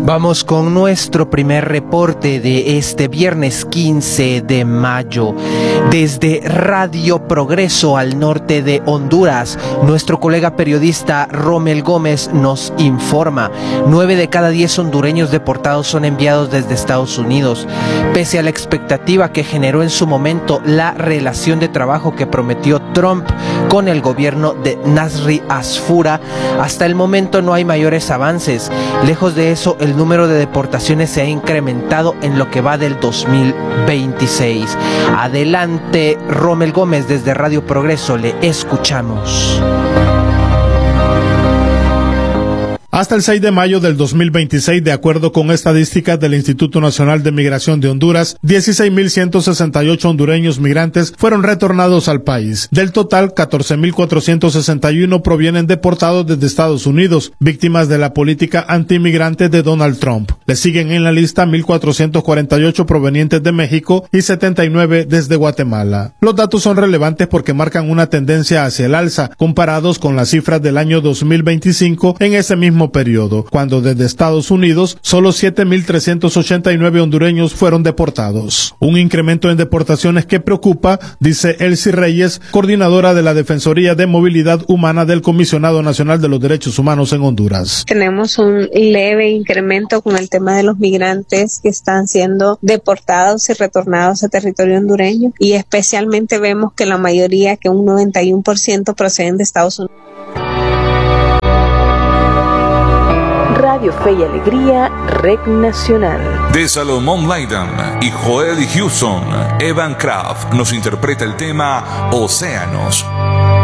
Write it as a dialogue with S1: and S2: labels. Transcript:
S1: Vamos con nuestro primer reporte de este viernes 15 de mayo. Desde Radio Progreso al norte de Honduras, nuestro colega periodista Rommel Gómez nos informa. 9 de cada 10 hondureños deportados son enviados desde Estados Unidos. Pese a la expectativa que generó en su momento la relación de trabajo que prometió Trump con el gobierno de Nasri Asfura, hasta el momento no hay mayores avances. Lejos de eso, el número de deportaciones se ha incrementado en lo que va del 2026. Adelante, Rommel Gómez, desde Radio Progreso, le escuchamos.
S2: Hasta el 6 de mayo del 2026, de acuerdo con estadísticas del Instituto Nacional de Migración de Honduras, 16.168 hondureños migrantes fueron retornados al país. Del total, 14.461 provienen deportados desde Estados Unidos, víctimas de la política antimigrante de Donald Trump. Le siguen en la lista 1.448 provenientes de México y 79 desde Guatemala. Los datos son relevantes porque marcan una tendencia hacia el alza, comparados con las cifras del año 2025 en ese mismo periodo, cuando desde Estados Unidos solo 7.389 hondureños fueron deportados. Un incremento en deportaciones que preocupa, dice Elsie Reyes, coordinadora de la Defensoría de Movilidad Humana del Comisionado Nacional de los Derechos Humanos en Honduras.
S3: Tenemos un leve incremento con el tema de los migrantes que están siendo deportados y retornados a territorio hondureño, y especialmente vemos que la mayoría, que un 91%, proceden de Estados Unidos.
S4: Radio Fe y Alegría, Red Nacional.
S5: De Salomón Laidan y Joel Houston, Evan Kraft nos interpreta el tema Océanos.